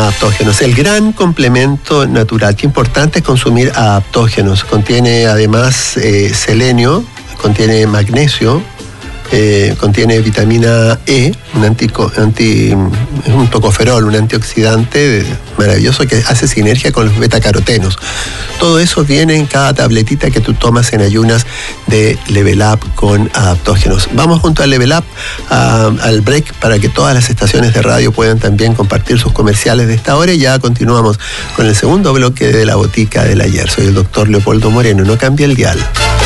adaptógenos. El gran complemento natural. Qué importante es consumir adaptógenos. Contiene además selenio, contiene magnesio, contiene vitamina E, un tocoferol, un antioxidante maravilloso que hace sinergia con los betacarotenos. Todo eso viene en cada tabletita que tú tomas en ayunas de Level Up con adaptógenos. Vamos junto a Level Up al break para que todas las estaciones de radio puedan también compartir sus comerciales de esta hora y ya continuamos con el segundo bloque de La Botica del Ayer. Soy el doctor Leopoldo Moreno. No cambie el dial.